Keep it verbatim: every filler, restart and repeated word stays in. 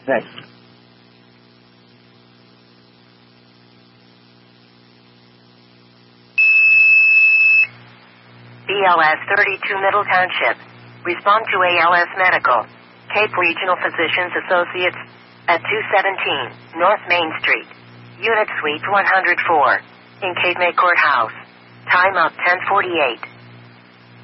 Thanks. B L S thirty-two Middle Township. Respond to A L S Medical. Cape Regional Physicians Associates. At two seventeen North Main Street. Unit Suite one oh four. In Cape May Courthouse. Time up ten forty-eight.